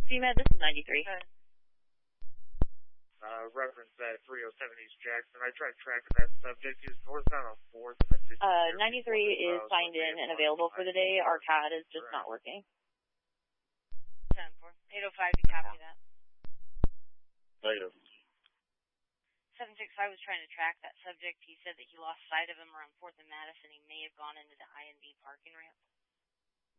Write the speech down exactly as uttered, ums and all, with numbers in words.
C M E D, this is ninety-three. Good. Uh, reference that three oh seven East Jackson. I tried tracking that subject. He's northbound on fourth. And then Uh, ninety-three is signed in and available for the day. Our C A D is just not working. ten four. eight oh five, you copy that. Negative. seven six five was trying to track that subject. He said that he lost sight of him around fourth and Madison. He may have gone into the I and D parking ramp.